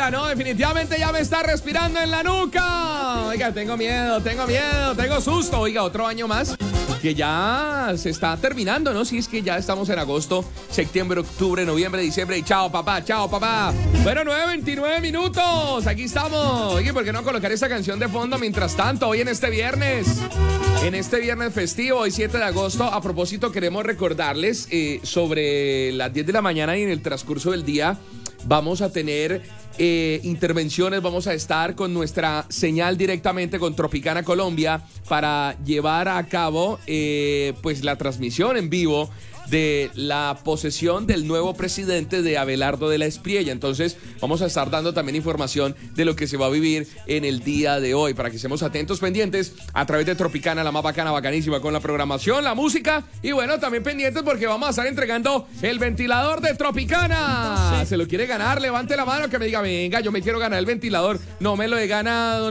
Oiga, no, definitivamente ya me está respirando en la nuca. Oiga, tengo miedo, tengo susto. Oiga, otro año más que ya se está terminando, ¿no? Sí, es que ya estamos en agosto, septiembre, octubre, noviembre, diciembre y chao, papá, chao, papá. Bueno, 9:29 minutos. Aquí estamos. Oye, ¿por qué no colocar esa canción de fondo mientras tanto? Hoy en este viernes festivo, hoy 7 de agosto. A propósito, queremos recordarles sobre las 10 de la mañana y en el transcurso del día vamos a tener intervenciones, vamos a estar con nuestra señal directamente con Tropicana Colombia para llevar a cabo pues la transmisión en vivo de la posesión del nuevo presidente de Abelardo de la Espriella. Entonces vamos a estar dando también información de lo que se va a vivir en el día de hoy, para que estemos atentos, pendientes a través de Tropicana, la más bacana, bacanísima, con la programación, la música y bueno, también pendientes porque vamos a estar entregando el ventilador de Tropicana. Sí. ¿Se lo quiere ganar? Levante la mano que me diga, venga, yo me quiero ganar el ventilador. No me lo he ganado.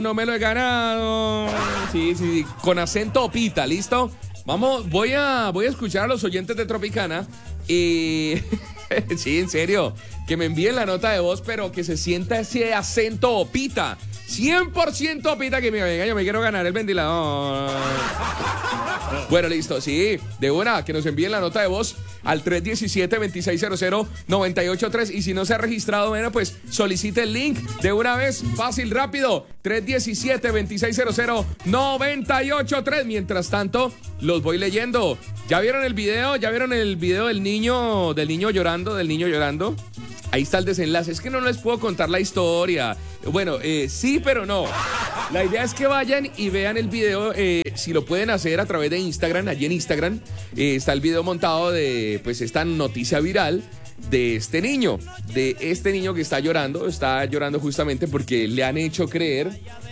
Sí, con acento pita, ¿listo? Vamos, voy a escuchar a los oyentes de Tropicana y sí, en serio, que me envíen la nota de voz, pero que se sienta ese acento opita, 100% opita, que me venga, yo me quiero ganar el ventilador. Bueno, listo, sí, de una, que nos envíen la nota de voz al 317-2600-983 y si no se ha registrado, bueno, pues solicite el link de una vez, fácil, rápido, 317-2600-983. Mientras tanto, los voy leyendo. ¿Ya vieron el video? ¿Ya vieron el video del niño llorando? Ahí está el desenlace. Es que no les puedo contar la historia. Bueno, sí, pero no. La idea es que vayan y vean el video, si lo pueden hacer a través de Instagram. Allí en Instagram está el video montado de pues esta noticia viral de este niño que está llorando justamente porque le han hecho creer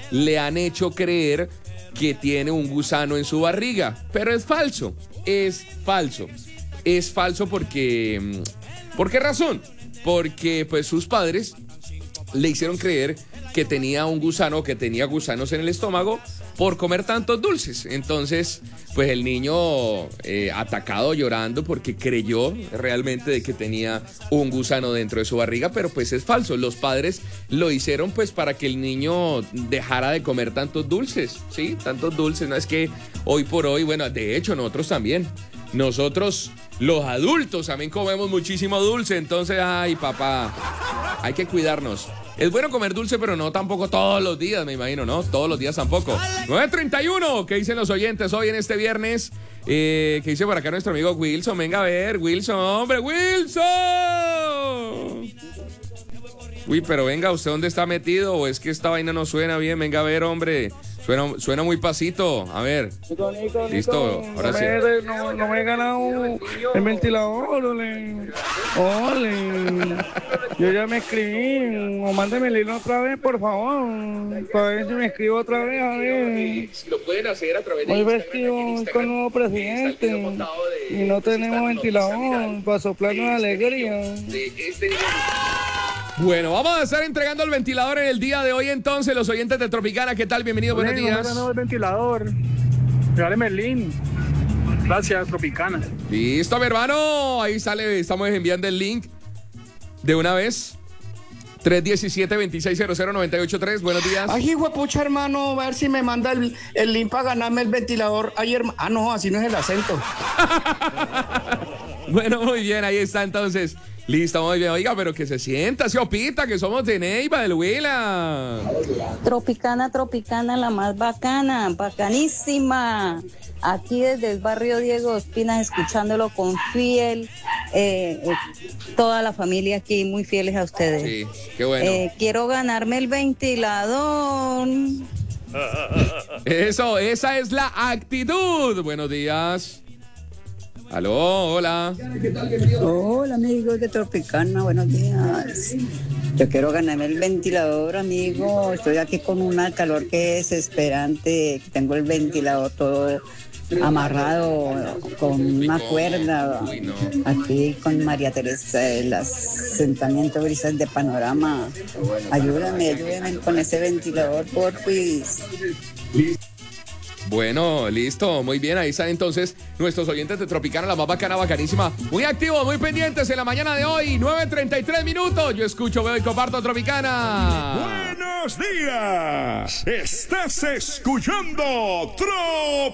que tiene un gusano en su barriga, pero es falso porque ¿por qué razón? Porque pues sus padres le hicieron creer que tenía un gusano, que tenía gusanos en el estómago por comer tantos dulces. Entonces, pues el niño atacado, llorando porque creyó realmente de que tenía un gusano dentro de su barriga, pero pues es falso. Los padres lo hicieron pues para que el niño dejara de comer tantos dulces, ¿sí? Tantos dulces, no es que hoy por hoy, bueno, de hecho nosotros también. Nosotros, los adultos, también comemos muchísimo dulce, entonces, ay, papá, hay que cuidarnos. Es bueno comer dulce, pero no tampoco todos los días, me imagino, ¿no? Todos los días tampoco. 9:31, ¿qué dicen los oyentes hoy en este viernes? ¿Qué dice por acá nuestro amigo Wilson? Venga a ver, Wilson, hombre, Wilson. Uy, pero venga, ¿usted dónde está metido? ¿O es que esta vaina no suena bien? Venga a ver, hombre. Suena muy pasito. A ver. Nico, listo, ahora sí. No me he ganado el ventilador, ole. Yo ya me escribí. O mándeme el hilo otra vez, por favor. Para ver si me escribo otra vez, a ver. Si lo pueden hacer a través de Hoy vestido con el nuevo presidente. Y no tenemos ventilador para soplarnos de alegría. Bueno, vamos a estar entregando el ventilador en el día de hoy entonces. Los oyentes de Tropicana, ¿qué tal? Bienvenidos, buenos días. No me ganado el ventilador. Regáleme el link. Gracias, Tropicana. Listo, mi hermano. Ahí sale, estamos enviando el link de una vez. 317-2600-983. Buenos días. Ay, huepucha, hermano, a ver si me manda el link para ganarme el ventilador. Ay, hermano. Ah, no, así no es el acento. Bueno, muy bien, ahí está entonces. Listo, muy bien. Oiga, pero que se sienta, se opita, que somos de Neiva, del Huila. Tropicana, la más bacana, bacanísima. Aquí desde el barrio Diego Ospinas, escuchándolo con fiel, toda la familia aquí, muy fieles a ustedes. Sí, qué bueno. Quiero ganarme el ventilador. Eso, esa es la actitud. Buenos días. Aló, hola. Hola, amigos de Tropicana, buenos días. Yo quiero ganarme el ventilador, amigo. Estoy aquí con una calor que es desesperante. Tengo el ventilador todo amarrado con una cuerda. Aquí con María Teresa, el asentamiento Brisas de Panorama. Ayúdame con ese ventilador, porfis. Bueno, listo, muy bien, ahí están entonces nuestros oyentes de Tropicana, la más bacana, bacanísima. Muy activos, muy pendientes en la mañana de hoy, 9:33 minutos. Yo escucho, veo y comparto Tropicana. Buenos días, estás escuchando